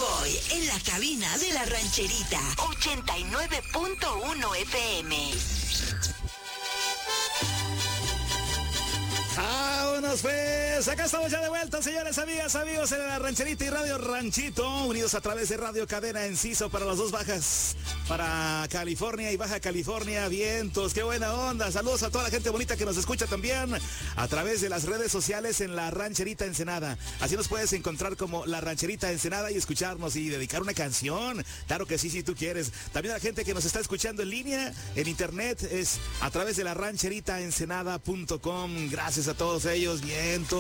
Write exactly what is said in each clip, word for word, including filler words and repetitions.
Boy en la cabina de la rancherita. ochenta y nueve punto uno F M. ¡Vámonos pues! Acá estamos ya de vuelta, señores, amigas, amigos, en la rancherita y Radio Ranchito, unidos a través de Radio Cadena Enciso para las dos bajas, para California y Baja California, vientos, qué buena onda. Saludos a toda la gente bonita que nos escucha también a través de las redes sociales en la Rancherita Ensenada. Así nos puedes encontrar como la Rancherita Ensenada y escucharnos y dedicar una canción. Claro que sí, si tú quieres. También a la gente que nos está escuchando en línea, en internet, es a través de la rancherita ensenada punto com. Gracias a todos ellos, vientos.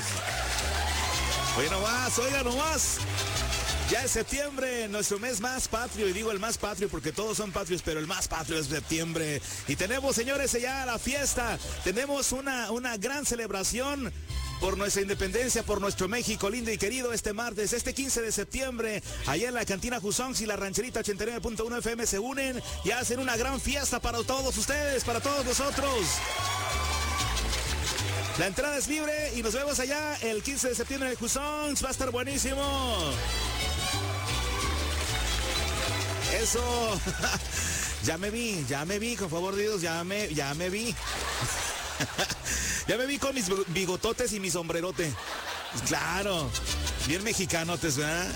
Oiga nomás, oiga nomás. Ya es septiembre, nuestro mes más patrio, y digo el más patrio porque todos son patrios, pero el más patrio es septiembre. Y tenemos, señores, ya la fiesta. Tenemos una, una gran celebración por nuestra independencia, por nuestro México lindo y querido este martes, este quince de septiembre, allá en la cantina Jusonx y la rancherita ochenta y nueve punto uno F M se unen y hacen una gran fiesta para todos ustedes, para todos nosotros. La entrada es libre y nos vemos allá el quince de septiembre en el Jusonx. Va a estar buenísimo. Eso. Ya me vi, ya me vi, con favor de Dios, ya me, ya me vi. Ya me vi con mis bigototes y mi sombrerote. Claro. Bien mexicanotes, ¿verdad?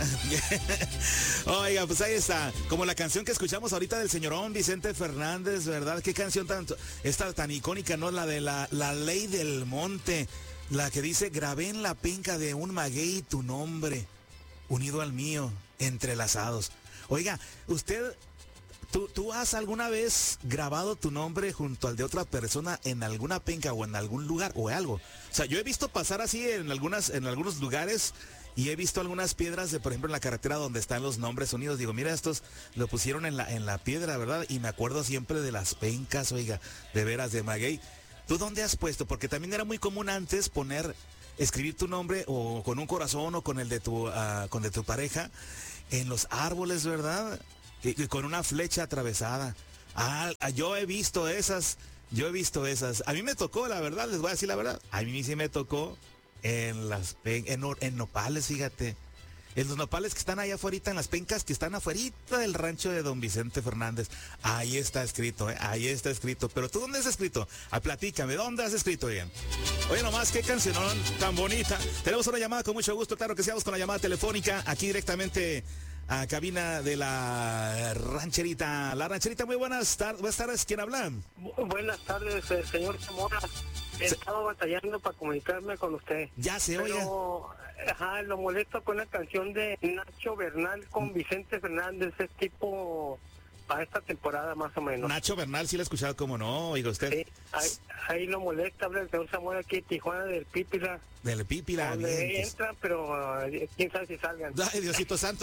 Oiga, pues ahí está. Como la canción que escuchamos ahorita del señorón Vicente Fernández, ¿verdad? Qué canción tan, esta tan icónica, ¿no? La de la, la Ley del Monte. La que dice, grabé en la penca de un maguey tu nombre, unido al mío, entrelazados. Oiga, usted, ¿tú, ¿tú has alguna vez grabado tu nombre junto al de otra persona en alguna penca o en algún lugar o algo? O sea, yo he visto pasar así en, algunas, en algunos lugares. Y he visto algunas piedras, de por ejemplo, en la carretera donde están los nombres unidos. Digo, mira, estos lo pusieron en la, en la piedra, ¿verdad? Y me acuerdo siempre de las pencas, oiga, de veras, de maguey. ¿Tú dónde has puesto? Porque también era muy común antes poner, escribir tu nombre o con un corazón o con el de tu, uh, con de tu pareja en los árboles, ¿verdad? Y, y con una flecha atravesada. Ah, yo he visto esas, yo he visto esas. A mí me tocó, la verdad, les voy a decir la verdad. A mí sí me tocó. En las en, en nopales, fíjate. En los nopales que están allá afuera, en las pencas que están afuera del rancho de don Vicente Fernández. Ahí está escrito, ¿eh? Ahí está escrito. Pero ¿tú dónde has escrito? Ah, platícame, ¿dónde has escrito, bien? Oye, nomás, qué cancionón tan bonita. Tenemos una llamada con mucho gusto, claro que sí, vamos con la llamada telefónica, aquí directamente a cabina de la rancherita. La rancherita, muy buenas tardes. Buenas tardes, ¿quién habla? Buenas tardes, eh, señor Zamora. He estado batallando para comunicarme con usted. Ya se oye. Pero, ajá, lo molesto con una canción de Nacho Bernal con Vicente Fernández, es tipo para esta temporada más o menos. Nacho Bernal, sí lo he escuchado, ¿cómo no? Oiga usted. Sí, ahí, ahí lo molesta, habla el señor Zamora aquí de Tijuana, del Pípila. Del Pípila, donde bien. Entran, pero uh, quién sabe si salgan. Ay, Diosito Santo.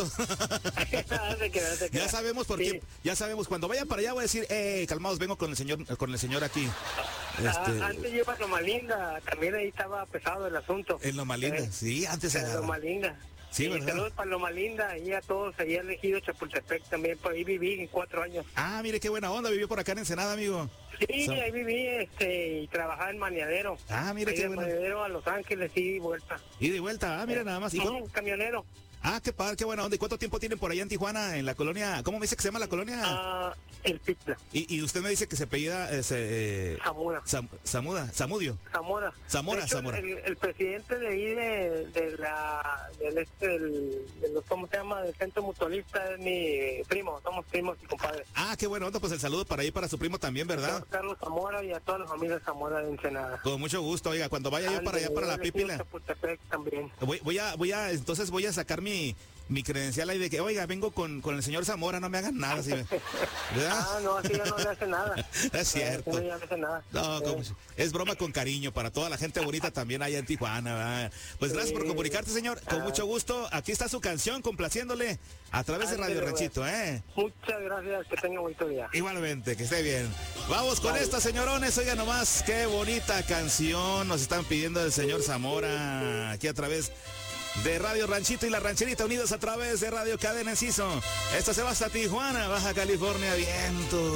se queda, se queda. Ya sabemos por sí. qué, ya sabemos, cuando vaya para allá voy a decir, eh, calmados, vengo con el señor, con el señor aquí. Este... Ah, antes lleva Loma Linda, también ahí estaba pesado el asunto. En Loma Linda, eh, sí, antes era. Loma Linda. Sí, y ¿verdad? Saludos para Loma Linda, y a todos, ahí elegido Chapultepec también, por ahí viví en cuatro años. Ah, mire qué buena onda, vivió por acá en Ensenada, amigo. Sí, so... ahí viví, este, y trabajaba en Maniadero. Ah, mire ahí qué de bueno. Maniadero a Los Ángeles, y de vuelta. Y de vuelta, ah, mira eh, nada más. ¿Y no, un camionero. Ah, qué padre, qué buena onda. ¿Y cuánto tiempo tienen por allá en Tijuana, en la colonia? ¿Cómo me dice que se llama la colonia? Ah, El Pípila. Y, y usted me dice que se apellida eh, eh, Zamora. Sam, Samuda, Zamudio. Zamora. Zamora, de hecho, Zamora. El, el presidente de ahí de, de la, del este, del, de los, ¿cómo se llama? Del centro mutualista es mi primo, somos primos y compadres. Ah, qué buena onda, pues el saludo para ahí para su primo también, ¿verdad? Carlos Zamora y a todas las familias Zamora de Ensenada. Con mucho gusto, oiga, cuando vaya yo para allá para la Pípila. También. Voy, voy a, voy a, entonces voy a sacar mi mi credencial ahí de que, oiga, vengo con, con el señor Zamora, no me hagan nada, ¿sí? ¿Verdad? Ah, no, así ya no le hace nada. Es cierto. No, no le hace nada. No, como, es broma con cariño para toda la gente bonita también allá en Tijuana, ¿verdad? Pues gracias sí. por comunicarte, señor. Con ah. mucho gusto. Aquí está su canción, complaciéndole a través Ay, de Radio Ranchito, ¿eh? Muchas gracias, que tenga bonito día. Igualmente, que esté bien. Vamos con Ay. esta, señorones. Oiga nomás, qué bonita canción nos están pidiendo el señor Zamora aquí a través de Radio Ranchito y la Rancherita, unidos a través de Radio Cadena Enciso. Esto se va hasta Tijuana, Baja California, viento.